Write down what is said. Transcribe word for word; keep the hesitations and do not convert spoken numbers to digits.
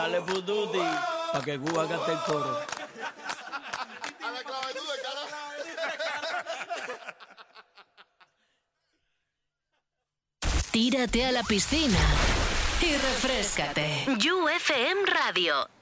Dale Bududi, pa' que Cuba cante el coro. A la clavitud de cara. Tírate a la piscina y refréscate. U F M Radio.